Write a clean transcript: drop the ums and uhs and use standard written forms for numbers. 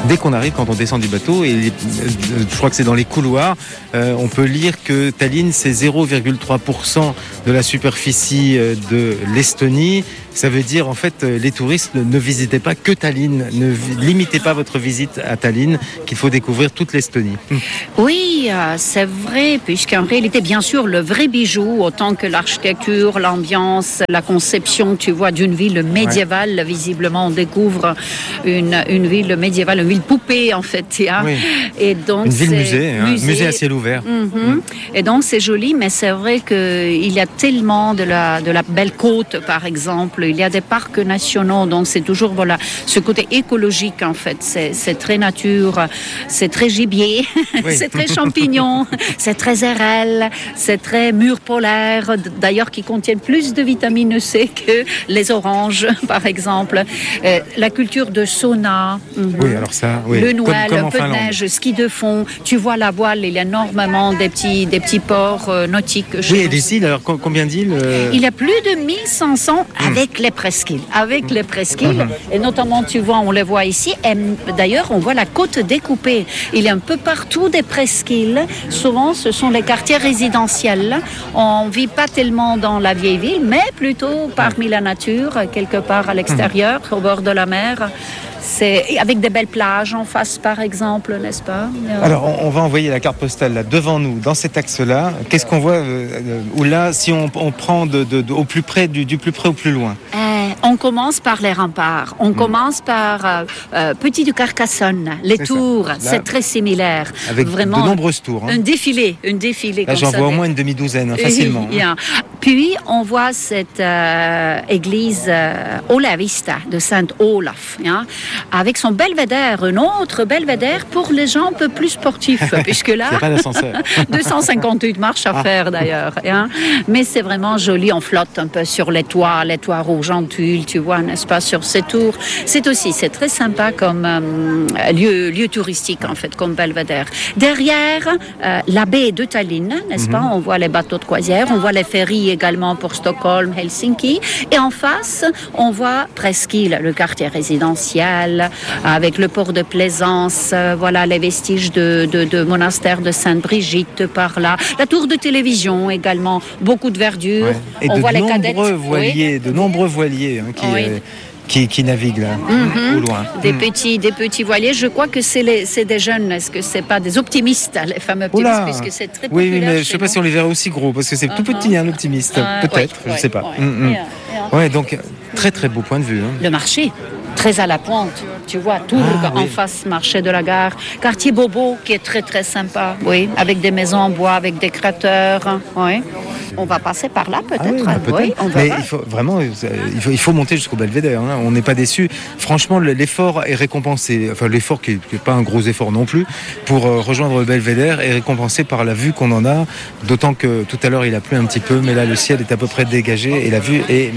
dès qu'on arrive, quand on descend du bateau, et je crois que c'est dans les couloirs, on peut lire que Tallinn, c'est 0,3% de la superficie de l'Estonie. Ça veut dire, en fait, les touristes ne visitez pas que Tallinn, ne limitez pas votre visite à Tallinn, qu'il faut découvrir toute l'Estonie. Oui, c'est vrai, puisqu'en réalité, bien sûr, le vrai bijou, autant que l'architecture, l'ambiance, la conception, tu vois, d'une ville médiévale, visiblement, on découvre une ville médiévale, une ville poupée, en fait. Oui. Et donc, une ville musée, musée à ciel ouvert. Et donc, c'est joli, mais c'est vrai qu'il y a tellement de la belle côte, par exemple. Il y a des parcs nationaux, donc c'est toujours ce côté écologique, en fait. C'est très nature, c'est très gibier, c'est très champignon, c'est très RL, c'est très murs polaires, d'ailleurs qui contiennent plus de vitamine C que les oranges, par exemple. La culture de sauna, le Noël, un peu de neige, ski de fond. Tu vois la voile, il y a énormément des petits ports nautiques. Oui, et des îles, alors combien d'îles Il y a plus de 1500 avec les presqu'îles. Et notamment, tu vois, on les voit ici. Et d'ailleurs, on voit la côte découpée. Il y a un peu partout des presqu'îles. Souvent, ce sont les quartiers résidentiels. On ne vit pas tellement dans la vieille ville, mais plutôt parmi la nature, quelque part à l'extérieur, au bord de la mer. C'est avec des belles plages en face, par exemple, n'est-ce pas? Alors, on va envoyer la carte postale là, devant nous, dans cet axe-là. Qu'est-ce qu'on voit où là, si on prend au plus près, du plus près au plus loin? On commence par les remparts. On commence par Petit du Carcassonne, les tours. C'est très similaire. Avec vraiment de nombreuses tours. Un défilé. Là, j'en vois au moins une demi-douzaine, facilement. Puis, on voit cette église Olavista de Saint-Olaf, avec son belvédère, un autre belvédère pour les gens un peu plus sportifs, puisque là, il n'y a pas d'ascenseur. 258 marches à faire d'ailleurs. Mais c'est vraiment joli, on flotte un peu sur les toits rouges en tuile, tu vois, n'est-ce pas, sur ces tours. C'est très sympa comme lieu touristique, en fait, comme belvédère. Derrière, la baie de Tallinn, n'est-ce pas, on voit les bateaux de croisière, on voit les ferries également pour Stockholm, Helsinki, et en face, on voit Presqu'île, le quartier résidentiel, avec le port de plaisance, voilà les vestiges de monastère de Sainte-Brigitte par là, la tour de télévision également, beaucoup de verdure. Et on voit les cadettes. De nombreux voiliers qui naviguent là, au loin. Des petits voiliers. Je crois que c'est des jeunes. Est-ce que c'est pas des optimistes, les fameux optimistes, puisque c'est très populaire. Oui, mais je ne sais pas si on les verrait aussi gros, parce que c'est tout petit, un optimiste. Peut-être, je ne sais pas. Donc, très très beau point de vue. Le marché. Très à la pointe, tu vois, Tourg en face, marché de la gare. Quartier Bobo, qui est très très sympa, avec des maisons en bois, avec des cratères, On va passer par là peut-être. Mais il faut monter jusqu'au belvédère. On n'est pas déçus. Franchement, l'effort est récompensé. Enfin, l'effort qui n'est pas un gros effort non plus pour rejoindre le belvédère est récompensé par la vue qu'on en a. D'autant que tout à l'heure il a plu un petit peu, mais là le ciel est à peu près dégagé et la vue est